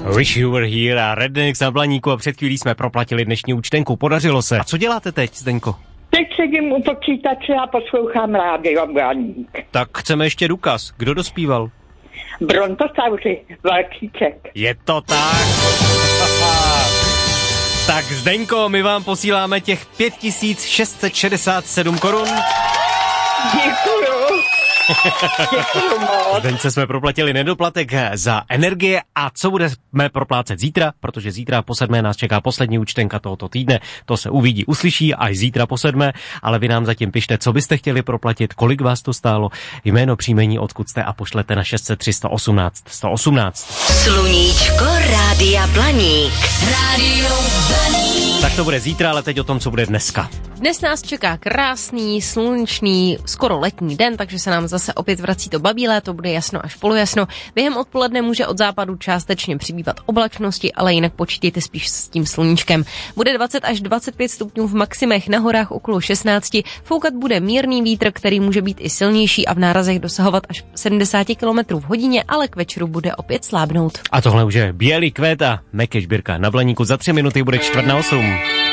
Wish You Were Here a Rednecks na Blaníku a před chvílí jsme proplatili dnešní účtenku. Podařilo se. A co děláte teď, Zdeňko? Teď sedím u počítače a poslouchám rádio Blaník. Tak chceme ještě důkaz. Kdo dospíval? Brontosauři, Valčíček. Je to tak. Tak Zdeňko, my vám posíláme těch 5667 korun. Děkuju. Děkuju moc. Zdeňce jsme proplatili nedoplatek za energie a co budeme proplácet zítra, protože zítra po 7. nás čeká poslední účtenka tohoto týdne. To se uvidí, uslyší až zítra po 7. Ale vy nám zatím pište, co byste chtěli proplatit, kolik vás to stálo, jméno, příjmení, odkud jste a pošlete na 603 118 118. Sluníčko Rádia Blaník. Rádio Blaník. Tak to bude zítra, ale teď o tom, co bude dneska. Dnes nás čeká krásný, slunečný, skoro letní den, takže se nám zase opět vrací to babí léto, bude jasno až polojasno. Během odpoledne může od západu částečně přibývat oblačnosti, ale jinak počítejte spíš s tím sluníčkem. Bude 20 až 25 stupňů v maximech, na horách okolo 16, foukat bude mírný vítr, který může být i silnější a v nárazech dosahovat až 70 km v hodině, ale k večeru bude opět slábnout. A tohle už je Bělý kvet a Mekeš Birka na Blaníku. Za 3 minuty bude 7:45.